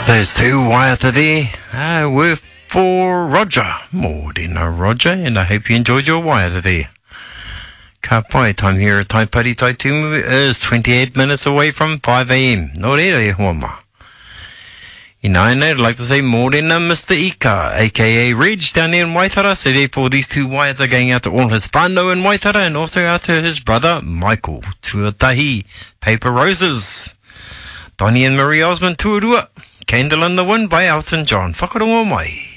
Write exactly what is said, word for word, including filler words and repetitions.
There's two waiata there. Uh, we're for Roger. Morena Roger, and I hope you enjoyed your waiata there. Ka pai, time here at Taipari Taitumu is twenty-eight minutes away from five a.m. No re huama. In Aina, I'd like to say morena Mister Ika, aka Reg, down there in Waitara. So therefore these two waiata going out to all his whānau in Waitara, and also out to his brother Michael. Tuatahi, Paper Roses. Donnie and Marie Osmond, Tuarua. Candle in the Wind by Elton John. Whakarongo mai.